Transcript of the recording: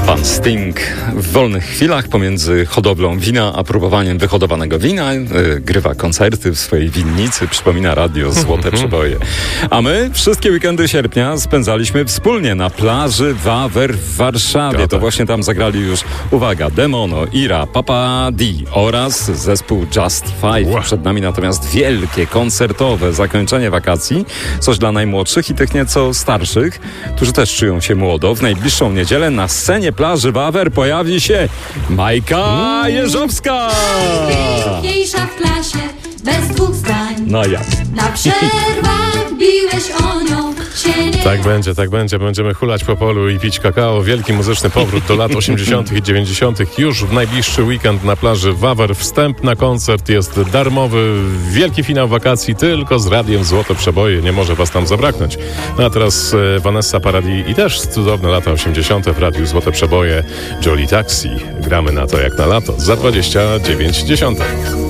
Pan Sting w wolnych chwilach pomiędzy hodowlą wina a próbowaniem wyhodowanego wina grywa koncerty w swojej winnicy, przypomina radio Złote Przeboje. A my wszystkie weekendy sierpnia spędzaliśmy wspólnie na plaży Wawer w Warszawie. To właśnie tam zagrali już, uwaga, Demono, Ira, Papa D oraz zespół Just Five. Przed nami natomiast wielkie, koncertowe zakończenie wakacji. Coś dla najmłodszych i tych nieco starszych, którzy też czują się młodo. W najbliższą niedzielę na scenie plaży Wawer pojawi się Majka Jeżowska. Najpiękniejsza w klasie, bez dwóch zdań. No jak? Na przerwach biłeś o nią się nie... Tak będzie. Będziemy hulać po polu i pić kakao. Wielki muzyczny powrót do lat 80. i 90. Już w najbliższy weekend na plaży Wawer. Wstęp na koncert jest darmowy. Wielki finał wakacji tylko z radiem Złote Przeboje. Nie może was tam zabraknąć. No a teraz Vanessa Paradis i też cudowne lata 80. w radiu Złote Przeboje. Jolly Taxi. Gramy na to jak na lato. Za 29 dziesiątek.